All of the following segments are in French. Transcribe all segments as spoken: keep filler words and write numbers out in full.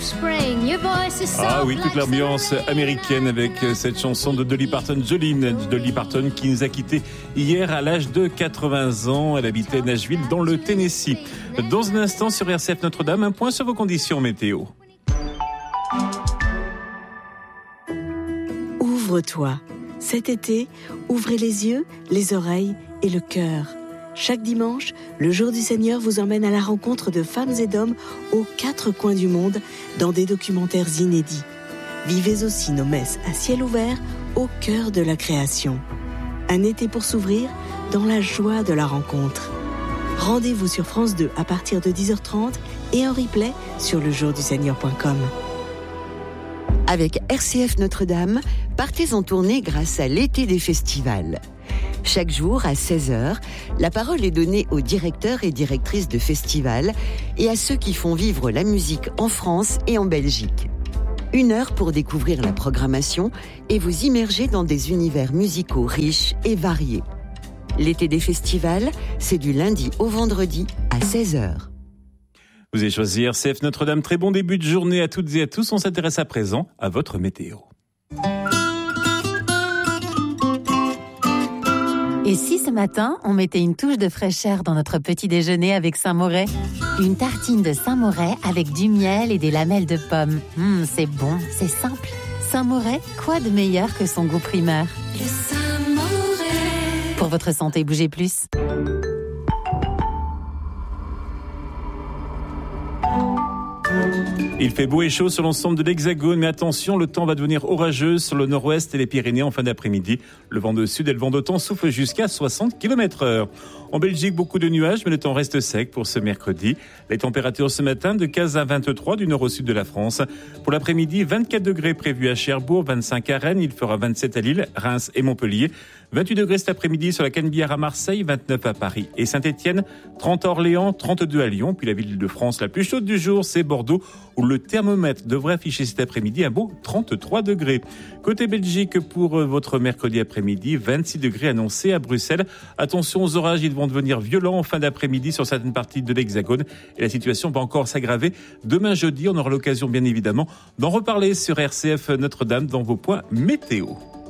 Ah oui, toute l'ambiance américaine avec cette chanson de Dolly Parton, Jolene. Dolly Parton qui nous a quittés hier à l'âge de quatre-vingts ans. Elle habitait Nashville dans le Tennessee. Dans un instant sur R C F Notre-Dame, un point sur vos conditions météo. Ouvre-toi. Cet été, ouvrez les yeux, les oreilles et le cœur. Chaque dimanche, le Jour du Seigneur vous emmène à la rencontre de femmes et d'hommes aux quatre coins du monde dans des documentaires inédits. Vivez aussi nos messes à ciel ouvert au cœur de la création. Un été pour s'ouvrir dans la joie de la rencontre. Rendez-vous sur France deux à partir de dix heures trente et en replay sur le jour du seigneur point com. Avec R C F Notre-Dame, partez en tournée grâce à l'été des festivals. Chaque jour, à seize heures, la parole est donnée aux directeurs et directrices de festivals et à ceux qui font vivre la musique en France et en Belgique. Une heure pour découvrir la programmation et vous immerger dans des univers musicaux riches et variés. L'été des festivals, c'est du lundi au vendredi à seize heures. Vous avez choisi R C F Notre-Dame. Très bon début de journée à toutes et à tous. On s'intéresse à présent à votre météo. Et si ce matin, on mettait une touche de fraîcheur dans notre petit déjeuner avec Saint-Moret ? Une tartine de Saint-Moret avec du miel et des lamelles de pommes. Mmh, c'est bon, c'est simple. Saint-Moret, quoi de meilleur que son goût primaire ? Le Saint-Moret. Pour votre santé, bougez plus. Il fait beau et chaud sur l'ensemble de l'Hexagone, mais attention, le temps va devenir orageux sur le nord-ouest et les Pyrénées en fin d'après-midi. Le vent de sud et le vent de temps soufflent jusqu'à soixante kilomètres heure. En Belgique, beaucoup de nuages, mais le temps reste sec pour ce mercredi. Les températures ce matin de quinze à vingt-trois du nord au sud de la France. Pour l'après-midi, vingt-quatre degrés prévus à Cherbourg, vingt-cinq à Rennes, il fera vingt-sept à Lille, Reims et Montpellier. vingt-huit degrés cet après-midi sur la Canebière à Marseille, vingt-neuf à Paris et Saint-Étienne, trente à Orléans, trente-deux à Lyon. Puis la ville de France la plus chaude du jour, c'est Bordeaux, où le thermomètre devrait afficher cet après-midi un beau trente-trois degrés. Côté Belgique, pour votre mercredi après-midi, vingt-six degrés annoncés à Bruxelles. Attention aux orages, ils vont devenir violents en fin d'après-midi sur certaines parties de l'Hexagone. Et la situation va encore s'aggraver. Demain jeudi, on aura l'occasion bien évidemment d'en reparler sur R C F Notre-Dame dans vos points météo.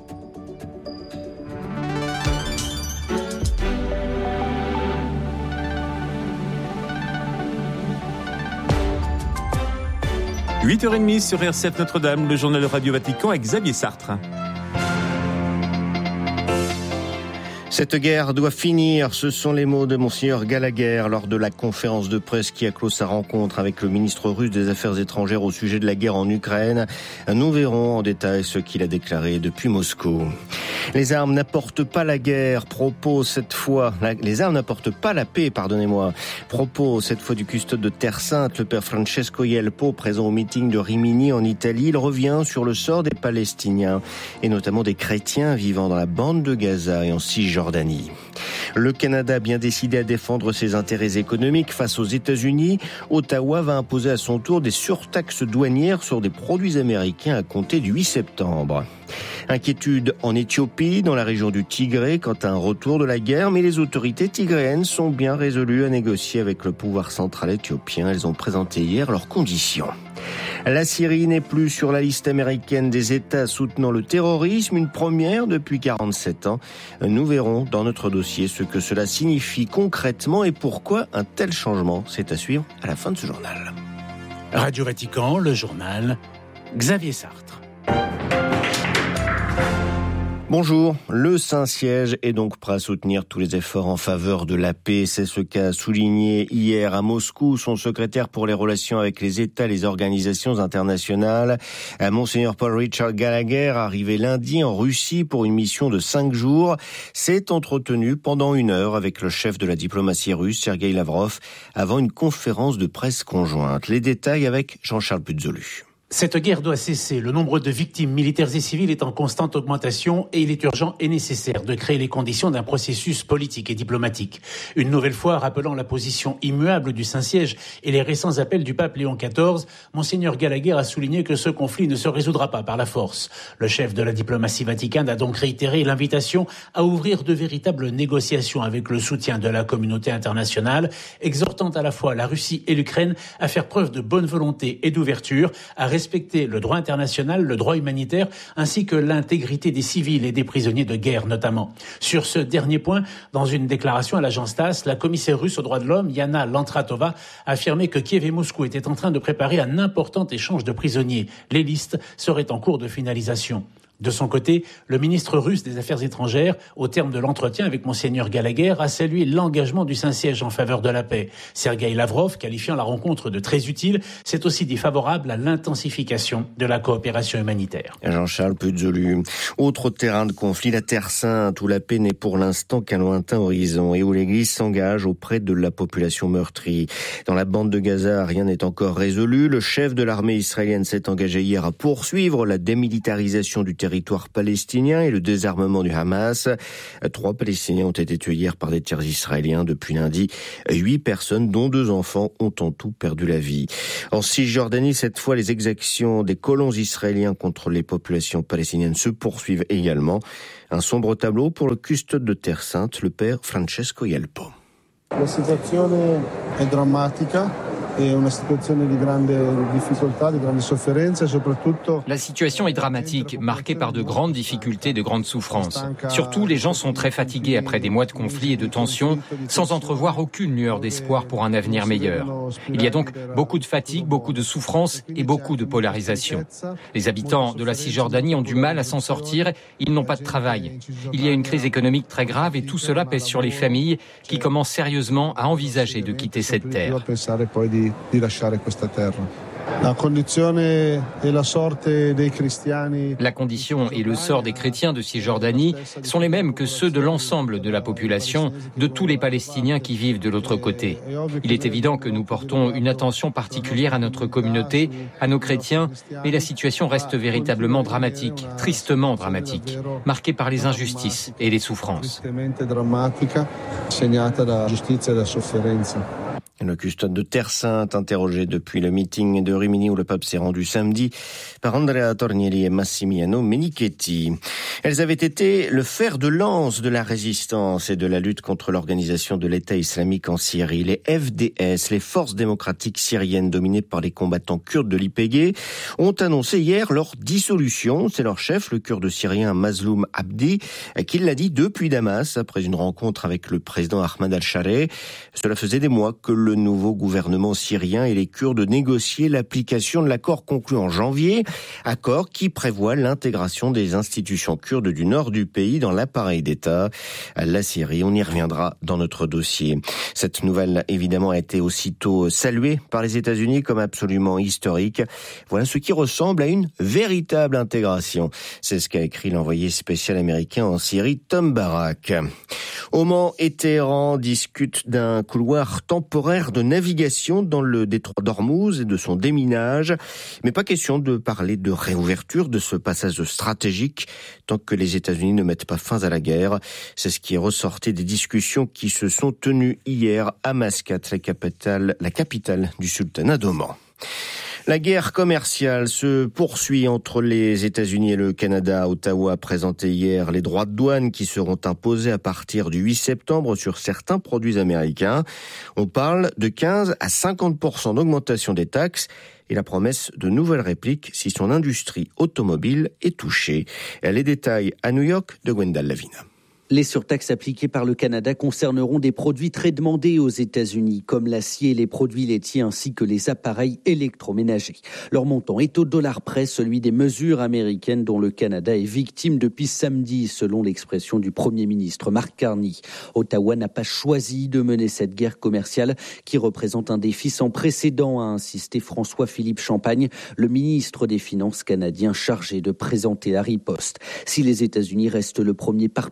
huit heures trente sur R C F Notre-Dame, le journal de Radio Vatican avec Xavier Sartre. Cette guerre doit finir, ce sont les mots de Monseigneur Gallagher lors de la conférence de presse qui a clos sa rencontre avec le ministre russe des Affaires étrangères au sujet de la guerre en Ukraine. Nous verrons en détail ce qu'il a déclaré depuis Moscou. Les armes n'apportent pas la guerre, propos cette fois, la, les armes n'apportent pas la paix, pardonnez-moi. Propos cette fois du custode de Terre Sainte, le père Francesco Ielpo, présent au meeting de Rimini en Italie. Il revient sur le sort des Palestiniens et notamment des chrétiens vivant dans la bande de Gaza et en Cisjordanie. Le Canada a bien décidé à défendre ses intérêts économiques face aux États-Unis. Ottawa va imposer à son tour des surtaxes douanières sur des produits américains à compter du huit septembre. Inquiétude en Éthiopie, dans la région du Tigré, quant à un retour de la guerre, mais les autorités tigréennes sont bien résolues à négocier avec le pouvoir central éthiopien. Elles ont présenté hier leurs conditions. La Syrie n'est plus sur la liste américaine des États soutenant le terrorisme, une première depuis quarante-sept ans. Nous verrons dans notre dossier ce que cela signifie concrètement et pourquoi un tel changement. C'est à suivre à la fin de ce journal. Radio Vatican, le journal, Xavier Sartre. Bonjour, le Saint-Siège est donc prêt à soutenir tous les efforts en faveur de la paix. C'est ce qu'a souligné hier à Moscou son secrétaire pour les relations avec les États et les organisations internationales. Monseigneur Paul Richard Gallagher, arrivé lundi en Russie pour une mission de cinq jours, s'est entretenu pendant une heure avec le chef de la diplomatie russe, Sergueï Lavrov, avant une conférence de presse conjointe. Les détails avec Jean-Charles Puzolu. Cette guerre doit cesser. Le nombre de victimes militaires et civiles est en constante augmentation et il est urgent et nécessaire de créer les conditions d'un processus politique et diplomatique. Une nouvelle fois, rappelant la position immuable du Saint-Siège et les récents appels du pape Léon quatorze, Monseigneur Gallagher a souligné que ce conflit ne se résoudra pas par la force. Le chef de la diplomatie vaticane a donc réitéré l'invitation à ouvrir de véritables négociations avec le soutien de la communauté internationale, exhortant à la fois la Russie et l'Ukraine à faire preuve de bonne volonté et d'ouverture, à respecter le droit international, le droit humanitaire, ainsi que l'intégrité des civils et des prisonniers de guerre notamment. Sur ce dernier point, dans une déclaration à l'agence TASS, la commissaire russe aux droits de l'homme, Yana Lantratova, a affirmé que Kiev et Moscou étaient en train de préparer un important échange de prisonniers. Les listes seraient en cours de finalisation. De son côté, le ministre russe des Affaires étrangères, au terme de l'entretien avec Monseigneur Gallagher, a salué l'engagement du Saint-Siège en faveur de la paix. Sergueï Lavrov, qualifiant la rencontre de très utile, s'est aussi dit favorable à l'intensification de la coopération humanitaire. Jean-Charles Puzolu. Autre terrain de conflit, la Terre Sainte, où la paix n'est pour l'instant qu'un lointain horizon et où l'Église s'engage auprès de la population meurtrie. Dans la bande de Gaza, rien n'est encore résolu. Le chef de l'armée israélienne s'est engagé hier à poursuivre la démilitarisation du territoire territoire palestinien et le désarmement du Hamas. Trois Palestiniens ont été tués hier par des tirs israéliens. Depuis lundi, huit personnes, dont deux enfants, ont en tout perdu la vie. En Cisjordanie, cette fois, les exactions des colons israéliens contre les populations palestiniennes se poursuivent également. Un sombre tableau pour le custode de Terre Sainte, le père Francesco Yelpo. La situazione è drammatica. La situation est dramatique, marquée par de grandes difficultés, de grandes souffrances. Surtout, les gens sont très fatigués après des mois de conflits et de tensions, sans entrevoir aucune lueur d'espoir pour un avenir meilleur. Il y a donc beaucoup de fatigue, beaucoup de souffrance et beaucoup de polarisation. Les habitants de la Cisjordanie ont du mal à s'en sortir, ils n'ont pas de travail. Il y a une crise économique très grave et tout cela pèse sur les familles qui commencent sérieusement à envisager de quitter cette terre. di lasciare questa terra. La condizione e la sorte dei cristiani. La condition et le sort des chrétiens de Cisjordanie sont les mêmes que ceux de l'ensemble de la population, de tous les Palestiniens qui vivent de l'autre côté. Il est évident que nous portons une attention particulière à notre communauté, à nos chrétiens, mais la situation reste véritablement dramatique, tristement dramatique, marquée par les injustices et les souffrances. Le custode de Terre Sainte, interrogé depuis le meeting de Rimini où le pape s'est rendu samedi par Andrea Tornielli et Massimiliano Menichetti. Elles avaient été le fer de lance de la résistance et de la lutte contre l'organisation de l'État islamique en Syrie. Les F D S, les forces démocratiques syriennes dominées par les combattants kurdes de l'I P G, ont annoncé hier leur dissolution. C'est leur chef, le kurde syrien Mazloum Abdi, qui l'a dit depuis Damas après une rencontre avec le président Ahmad al-Shareh. Cela faisait des mois que le Le nouveau gouvernement syrien et les Kurdes négociaient l'application de l'accord conclu en janvier, accord qui prévoit l'intégration des institutions kurdes du nord du pays dans l'appareil d'État. La Syrie, on y reviendra dans notre dossier. Cette nouvelle, évidemment, a été aussitôt saluée par les États-Unis comme absolument historique. Voilà ce qui ressemble à une véritable intégration. C'est ce qu'a écrit l'envoyé spécial américain en Syrie, Tom Barak. Oman et Téhéran discutent d'un couloir temporaire de navigation dans le détroit d'Ormuz et de son déminage. Mais pas question de parler de réouverture de ce passage stratégique tant que les États-Unis ne mettent pas fin à la guerre. C'est ce qui est ressorti des discussions qui se sont tenues hier à Mascate, la capitale, la capitale du sultanat d'Oman. La guerre commerciale se poursuit entre les États-Unis et le Canada. Ottawa a présenté hier les droits de douane qui seront imposés à partir du huit septembre sur certains produits américains. On parle de quinze à cinquante pour cent d'augmentation des taxes et la promesse de nouvelles répliques si son industrie automobile est touchée. Les détails à New York de Gwendal Lavina. Les surtaxes appliquées par le Canada concerneront des produits très demandés aux États-Unis, comme l'acier, les produits laitiers ainsi que les appareils électroménagers. Leur montant est au dollar près, celui des mesures américaines dont le Canada est victime depuis samedi, selon l'expression du Premier ministre Mark Carney. Ottawa n'a pas choisi de mener cette guerre commerciale qui représente un défi sans précédent, a insisté François-Philippe Champagne, le ministre des Finances canadien chargé de présenter la riposte. Si les États-Unis restent le premier partenaire commercial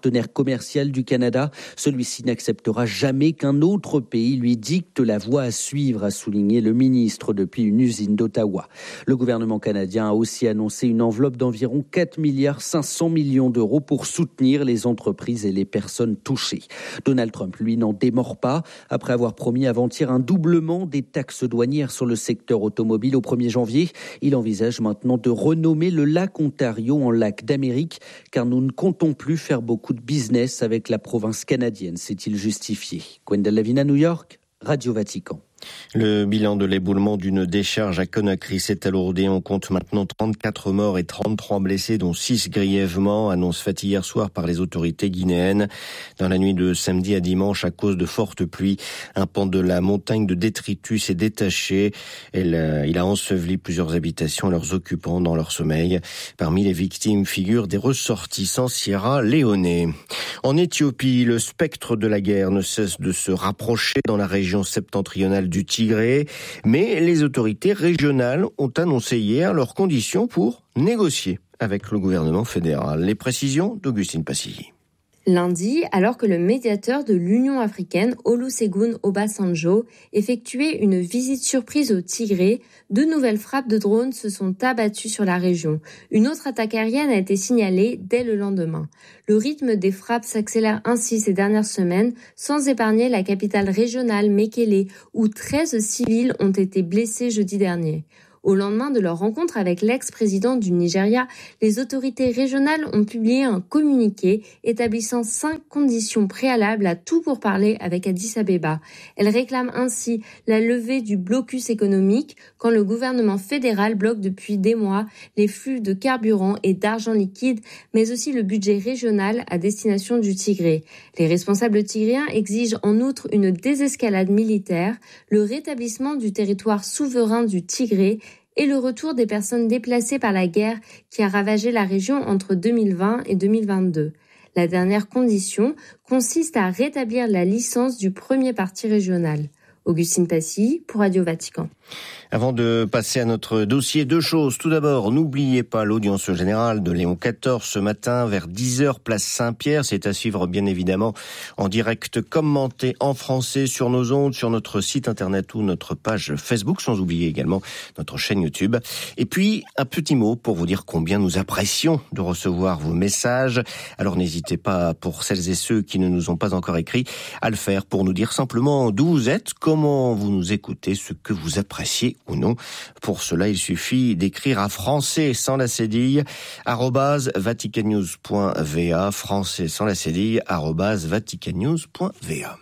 commercial du Canada. Celui-ci n'acceptera jamais qu'un autre pays lui dicte la voie à suivre, a souligné le ministre depuis une usine d'Ottawa. Le gouvernement canadien a aussi annoncé une enveloppe d'environ quatre milliards cinq cents millions d'euros pour soutenir les entreprises et les personnes touchées. Donald Trump, lui, n'en démord pas. Après avoir promis avant-hier un doublement des taxes douanières sur le secteur automobile au premier janvier, il envisage maintenant de renommer le lac Ontario en lac d'Amérique, car nous ne comptons plus faire beaucoup de business avec la province canadienne, s'est-il justifié. Gwendal Lavina, New York, Radio Vatican. Le bilan de l'éboulement d'une décharge à Conakry s'est alourdi. On compte maintenant trente-quatre morts et trente-trois blessés, dont six grièvement, annonce faite hier soir par les autorités guinéennes. Dans la nuit de samedi à dimanche, à cause de fortes pluies, un pan de la montagne de détritus s'est détaché. Elle, il a enseveli plusieurs habitations et leurs occupants dans leur sommeil. Parmi les victimes figurent des ressortissants Sierra Leone. En Éthiopie, le spectre de la guerre ne cesse de se rapprocher dans la région septentrionale du Tigré, mais les autorités régionales ont annoncé hier leurs conditions pour négocier avec le gouvernement fédéral. Les précisions d'Augustine Passilly. Lundi, alors que le médiateur de l'Union africaine, Olusegun Obasanjo, effectuait une visite surprise au Tigré, de nouvelles frappes de drones se sont abattues sur la région. Une autre attaque aérienne a été signalée dès le lendemain. Le rythme des frappes s'accélère ainsi ces dernières semaines, sans épargner la capitale régionale Mekele, où treize civils ont été blessés jeudi dernier. Au lendemain de leur rencontre avec l'ex-président du Nigeria, les autorités régionales ont publié un communiqué établissant cinq conditions préalables à tout pourparler avec Addis Abeba. Elles réclament ainsi la levée du blocus économique quand le gouvernement fédéral bloque depuis des mois les flux de carburant et d'argent liquide, mais aussi le budget régional à destination du Tigré. Les responsables tigréens exigent en outre une désescalade militaire, le rétablissement du territoire souverain du Tigré et le retour des personnes déplacées par la guerre qui a ravagé la région entre deux mille vingt et deux mille vingt-deux. La dernière condition consiste à rétablir la licence du premier parti régional. Augustine Passy pour Radio Vatican. Avant de passer à notre dossier, deux choses. Tout d'abord, n'oubliez pas l'audience générale de Léon quatorze ce matin vers dix heures, place Saint-Pierre. C'est à suivre bien évidemment en direct commenté en français sur nos ondes, sur notre site internet ou notre page Facebook, sans oublier également notre chaîne YouTube. Et puis, un petit mot pour vous dire combien nous apprécions de recevoir vos messages. Alors n'hésitez pas, pour celles et ceux qui ne nous ont pas encore écrit, à le faire pour nous dire simplement d'où vous êtes, comment vous nous écoutez, ce que vous appréciez ou non. Pour cela, il suffit d'écrire à français sans la cédille, arobase vaticannews point v a, français sans la cédille, arobase vaticannews point v a.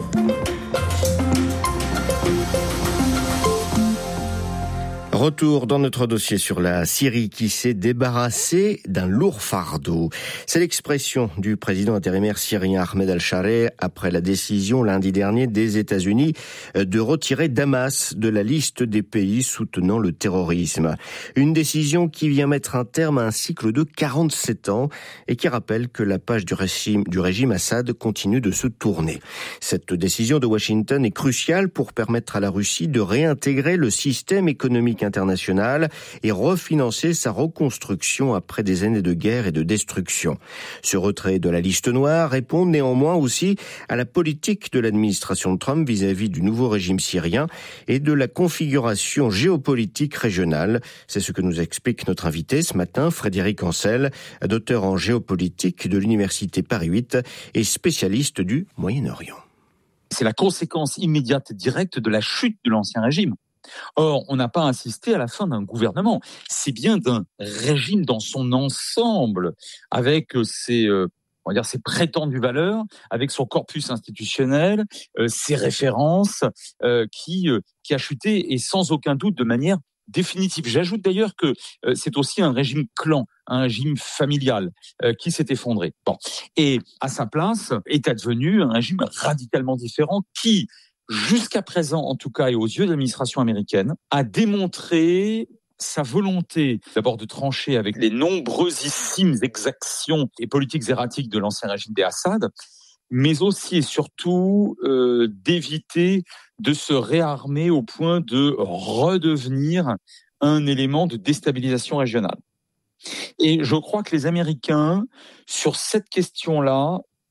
Retour dans notre dossier sur la Syrie qui s'est débarrassée d'un lourd fardeau. C'est l'expression du président intérimaire syrien Ahmed al-Shareh après la décision lundi dernier des États-Unis de retirer Damas de la liste des pays soutenant le terrorisme. Une décision qui vient mettre un terme à un cycle de quarante-sept ans et qui rappelle que la page du régime, du régime Assad continue de se tourner. Cette décision de Washington est cruciale pour permettre à la Russie de réintégrer le système économique international et refinancer sa reconstruction après des années de guerre et de destruction. Ce retrait de la liste noire répond néanmoins aussi à la politique de l'administration de Trump vis-à-vis du nouveau régime syrien et de la configuration géopolitique régionale. C'est ce que nous explique notre invité ce matin, Frédéric Ancel, docteur en géopolitique de l'Université Paris huit et spécialiste du Moyen-Orient. C'est la conséquence immédiate et directe de la chute de l'ancien régime. Or, on n'a pas assisté à la fin d'un gouvernement, c'est bien d'un régime dans son ensemble, avec ses, euh, on va dire, ses prétendues valeurs, avec son corpus institutionnel, euh, ses références, euh, qui, euh, qui a chuté, et sans aucun doute de manière définitive. J'ajoute d'ailleurs que euh, c'est aussi un régime clan, un régime familial euh, qui s'est effondré. Bon. Et à sa place est advenu un régime radicalement différent qui, jusqu'à présent, en tout cas, et aux yeux de l'administration américaine, a démontré sa volonté d'abord de trancher avec les nombreusissimes exactions et politiques erratiques de l'ancien régime des Assad, mais aussi et surtout euh, d'éviter de se réarmer au point de redevenir un élément de déstabilisation régionale. Et je crois que les Américains, sur cette question-là,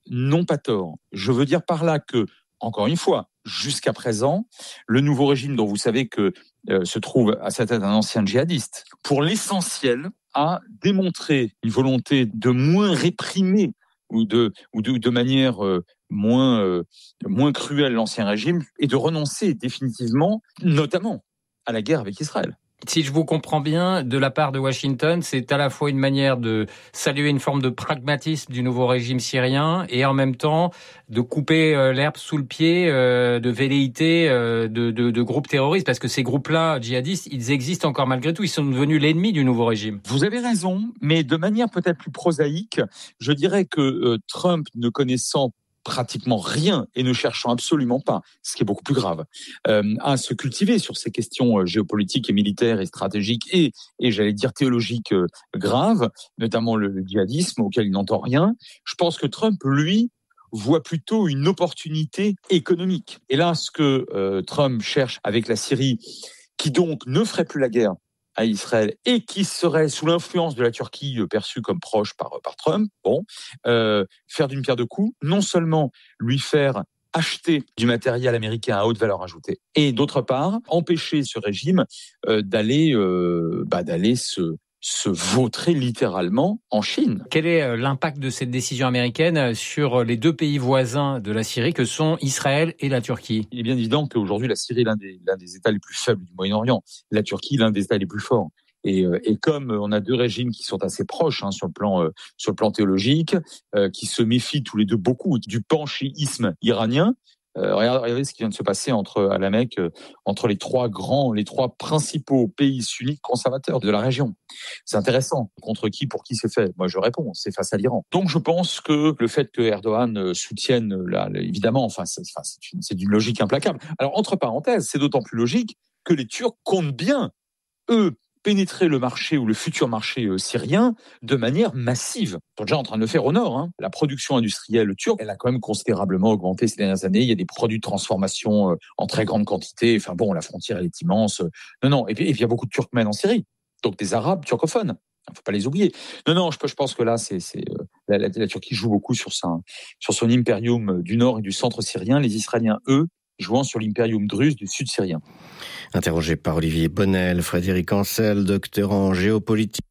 n'ont pas tort. Je veux dire par là que, encore une fois, jusqu'à présent, le nouveau régime dont vous savez que euh, se trouve à sa tête un ancien djihadiste, pour l'essentiel, a démontré une volonté de moins réprimer ou de, ou de, de manière euh, moins, euh, moins cruelle l'ancien régime et de renoncer définitivement, notamment, à la guerre avec Israël. Si je vous comprends bien, de la part de Washington, c'est à la fois une manière de saluer une forme de pragmatisme du nouveau régime syrien et en même temps de couper euh, l'herbe sous le pied euh, de velléités euh, de, de, de groupes terroristes, parce que ces groupes-là, djihadistes, ils existent encore malgré tout, ils sont devenus l'ennemi du nouveau régime. Vous avez raison, mais de manière peut-être plus prosaïque, je dirais que euh, Trump, ne connaissant pratiquement rien et ne cherchant absolument pas, ce qui est beaucoup plus grave, euh, à se cultiver sur ces questions géopolitiques et militaires et stratégiques et, et j'allais dire théologiques euh, graves, notamment le, le djihadisme auquel il n'entend rien. Je pense que Trump, lui, voit plutôt une opportunité économique. Et là, ce que euh, Trump cherche avec la Syrie, qui donc ne ferait plus la guerre à Israël et qui serait sous l'influence de la Turquie perçue comme proche par, par Trump, bon, euh, faire d'une pierre deux coups, non seulement lui faire acheter du matériel américain à haute valeur ajoutée, et d'autre part, empêcher ce régime euh, d'aller, euh, bah, d'aller se, se vautrer littéralement en Chine. Quel est l'impact de cette décision américaine sur les deux pays voisins de la Syrie que sont Israël et la Turquie ? Il est bien évident qu'aujourd'hui, la Syrie est l'un des, l'un des États les plus faibles du Moyen-Orient. La Turquie, l'un des États les plus forts. Et, et comme on a deux régimes qui sont assez proches hein, sur le plan euh, sur le plan théologique, euh, qui se méfient tous les deux beaucoup du panchéisme iranien. Euh, regardez, regardez ce qui vient de se passer entre à la Mecque, euh, entre les trois grands, les trois principaux pays sunnites conservateurs de la région. C'est intéressant. Contre qui, pour qui c'est fait ? Moi, je réponds, c'est face à l'Iran. Donc, je pense que le fait que Erdogan soutienne, là, évidemment, enfin, c'est, enfin, c'est, une, c'est d'une logique implacable. Alors, entre parenthèses, c'est d'autant plus logique que les Turcs comptent bien, eux, pénétrer le marché ou le futur marché euh, syrien de manière massive. Ils sont déjà en train de le faire au nord. Hein. La production industrielle turque, elle a quand même considérablement augmenté ces dernières années. Il y a des produits de transformation euh, en très grande quantité. Enfin bon, la frontière, elle est immense. Non, non. Et puis, et puis il y a beaucoup de Turkmènes en Syrie. Donc des Arabes turcophones. Il ne faut pas les oublier. Non, non, je, je pense que là, c'est, c'est euh, la, la, la Turquie joue beaucoup sur, sa, sur son impérium du nord et du centre syrien. Les Israéliens, eux, jouant sur l'impérium druze du sud syrien. Interrogé par Olivier Bonnel, Frédéric Ancel, docteur en géopolitique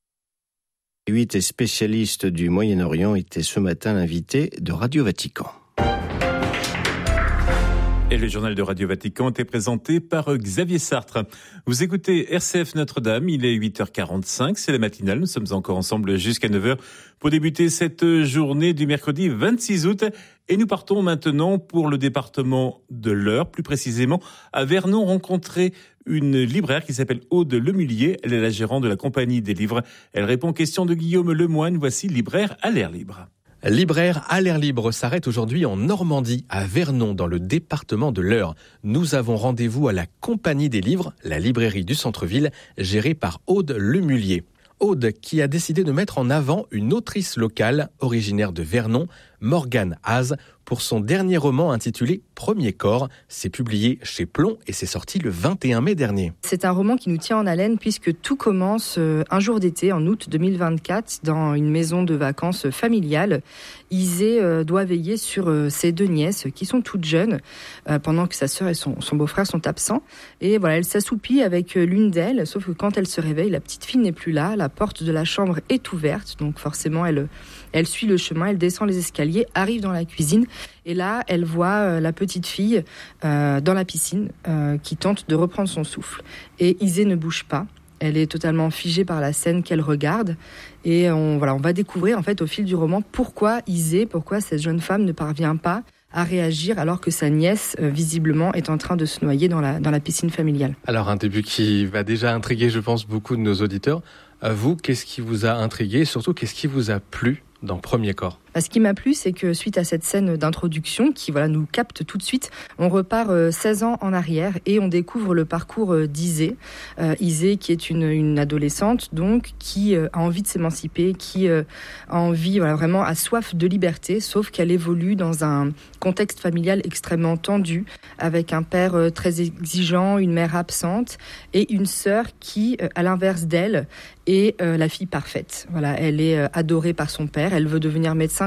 huit et spécialiste du Moyen-Orient, était ce matin l'invité de Radio Vatican. Et le journal de Radio Vatican était présenté par Xavier Sartre. Vous écoutez R C F Notre-Dame, il est huit heures quarante-cinq, c'est la matinale, nous sommes encore ensemble jusqu'à neuf heures pour débuter cette journée du mercredi vingt-six août. Et nous partons maintenant pour le département de l'Eure, plus précisément à Vernon, rencontrer une libraire qui s'appelle Aude Lemullier. Elle est la gérante de la Compagnie des livres. Elle répond aux questions de Guillaume Lemoine. Voici Libraire à l'air libre. Libraire à l'air libre s'arrête aujourd'hui en Normandie, à Vernon, dans le département de l'Eure. Nous avons rendez-vous à la Compagnie des livres, la librairie du centre-ville, gérée par Aude Lemullier. Aude qui a décidé de mettre en avant une autrice locale, originaire de Vernon, Morgane Haz, pour son dernier roman intitulé Premier corps. C'est publié chez Plomb et c'est sorti le vingt et un mai dernier. C'est un roman qui nous tient en haleine puisque tout commence un jour d'été, en août deux mille vingt-quatre, dans une maison de vacances familiale. Isée doit veiller sur ses deux nièces qui sont toutes jeunes pendant que sa sœur et son, son beau-frère sont absents. Et voilà, elle s'assoupit avec l'une d'elles, sauf que quand elle se réveille, la petite fille n'est plus là, la porte de la chambre est ouverte, donc forcément elle, elle suit le chemin, elle descend les escaliers, arrive dans la cuisine. Et là, elle voit euh, la petite fille euh, dans la piscine euh, qui tente de reprendre son souffle. Et Isée ne bouge pas. Elle est totalement figée par la scène qu'elle regarde. Et on, voilà, on va découvrir en fait au fil du roman pourquoi Isée, pourquoi cette jeune femme ne parvient pas à réagir alors que sa nièce, euh, visiblement, est en train de se noyer dans la, dans la piscine familiale. Alors un début qui va déjà intriguer, je pense, beaucoup de nos auditeurs. À vous, qu'est-ce qui vous a intrigué et surtout, qu'est-ce qui vous a plu dans Premier corps? Ce qui m'a plu, c'est que suite à cette scène d'introduction qui voilà, nous capte tout de suite, on repart euh, seize ans en arrière et on découvre le parcours euh, d'Isée. Euh, Isée qui est une, une adolescente donc qui euh, a envie de s'émanciper, qui euh, a envie, voilà, vraiment a soif de liberté, sauf qu'elle évolue dans un contexte familial extrêmement tendu, avec un père euh, très exigeant, une mère absente et une sœur qui, euh, à l'inverse d'elle, est euh, la fille parfaite. Voilà, elle est euh, adorée par son père, elle veut devenir médecin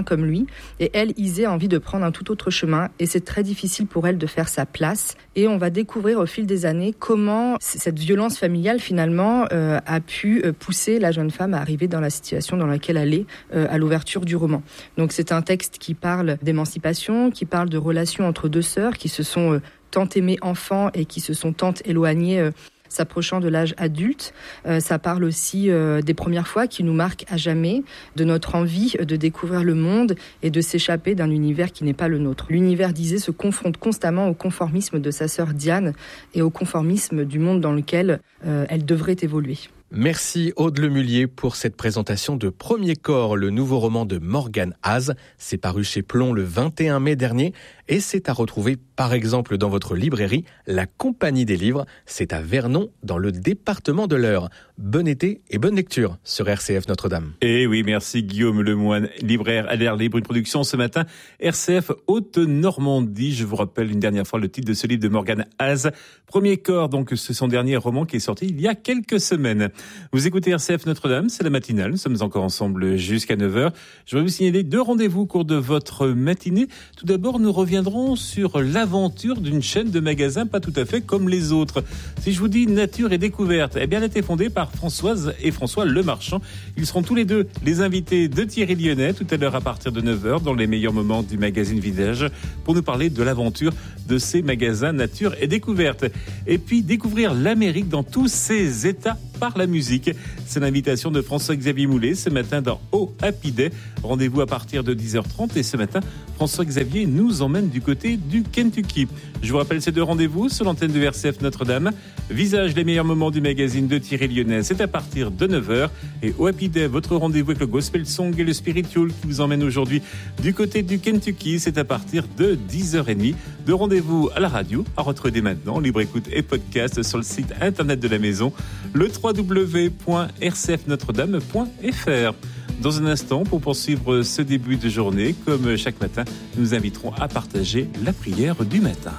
chemin comme lui. Et elle, Isée, a envie de prendre un tout autre chemin. Et c'est très difficile pour elle de faire sa place. Et on va découvrir au fil des années comment cette violence familiale, finalement, euh, a pu pousser la jeune femme à arriver dans la situation dans laquelle elle est euh, à l'ouverture du roman. Donc c'est un texte qui parle d'émancipation, qui parle de relations entre deux sœurs qui se sont euh, tant aimées enfants et qui se sont tant éloignées euh, s'approchant de l'âge adulte. Euh, ça parle aussi euh, des premières fois qui nous marquent à jamais, de notre envie de découvrir le monde et de s'échapper d'un univers qui n'est pas le nôtre. L'univers d'Isée se confronte constamment au conformisme de sa sœur Diane et au conformisme du monde dans lequel euh, elle devrait évoluer. Merci Aude Lemulier pour cette présentation de Premier Corps, le nouveau roman de Morgane Hase. C'est paru chez Plon le vingt et un mai dernier et c'est à retrouver par exemple dans votre librairie La Compagnie des Livres. C'est à Vernon dans le département de l'Eure. Bon été et bonne lecture sur R C F Notre-Dame. Et oui, merci Guillaume Lemoine, libraire à l'air libre, une production ce matin R C F Haute-Normandie. Je vous rappelle une dernière fois le titre de ce livre de Morgane Hase, Premier Corps, donc c'est son dernier roman qui est sorti il y a quelques semaines. Vous écoutez R C F Notre-Dame, c'est la matinale, nous sommes encore ensemble jusqu'à neuf heures. Je vais vous signaler deux rendez-vous au cours de votre matinée. Tout d'abord, nous reviendrons sur l'aventure d'une chaîne de magasins pas tout à fait comme les autres. Si je vous dis Nature et Découverte, eh bien elle a été fondée par Françoise et François Lemarchand. Ils seront tous les deux les invités de Thierry Lyonnais tout à l'heure à partir de neuf heures dans les meilleurs moments du magazine Vidage pour nous parler de l'aventure de ces magasins Nature et Découverte. Et puis découvrir l'Amérique dans tous ses états par la musique. C'est l'invitation de François-Xavier Moulet ce matin dans Oh Happy Day. Rendez-vous à partir de dix heures trente et ce matin, François-Xavier nous emmène du côté du Kentucky. Je vous rappelle ces deux rendez-vous sur l'antenne de R C F Notre-Dame. Visage, les meilleurs moments du magazine de Thierry Lyonnais, c'est à partir de neuf heures. Et Oh Happy Day, votre rendez-vous avec le Gospel Song et le Spiritual qui vous emmène aujourd'hui du côté du Kentucky, c'est à partir de dix heures trente. De rendez-vous à la radio, à retrouver dès maintenant, libre écoute et podcast sur le site internet de la maison, le w w w point r c f notre dame point f r. Dans un instant, pour poursuivre ce début de journée, comme chaque matin, nous vous inviterons à partager la prière du matin.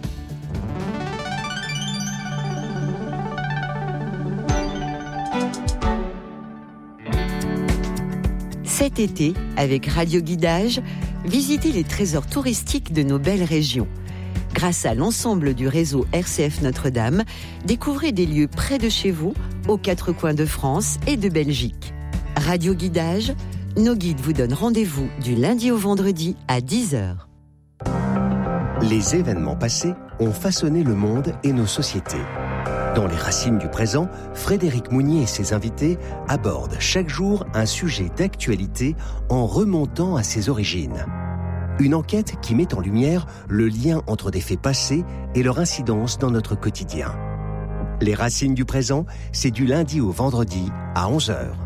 Cet été, avec Radio Guidage, visitez les trésors touristiques de nos belles régions. Grâce à l'ensemble du réseau R C F Notre-Dame, découvrez des lieux près de chez vous, aux quatre coins de France et de Belgique. Radio Guidage, nos guides vous donnent rendez-vous du lundi au vendredi à dix heures. Les événements passés ont façonné le monde et nos sociétés. Dans les racines du présent, Frédéric Mounier et ses invités abordent chaque jour un sujet d'actualité en remontant à ses origines. Une enquête qui met en lumière le lien entre des faits passés et leur incidence dans notre quotidien. Les racines du présent, c'est du lundi au vendredi à onze heures.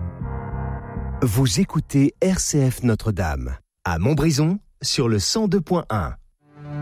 Vous écoutez R C F Notre-Dame, à Montbrison, sur le cent deux point un.